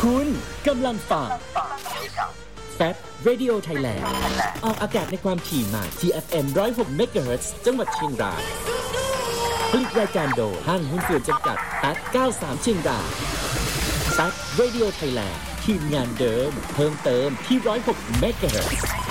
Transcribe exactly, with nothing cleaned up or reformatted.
คุณกำลังฟังแฟบ Radio Thailand ออกอากาศในความถี่ใหม่ ที เอฟ เอ็ม หนึ่งร้อยหก เมกะเฮิรตซ์ จังหวัดเชียงรายผลิตรายการโดยห้างหุ้นส่วนจำกัด แอท เก้าสิบสาม เชียงรายแฟบ Radio Thailand ทีมงานเดิมเพิ่มเติมที่ หนึ่งร้อยหก เมกะเฮิรตซ์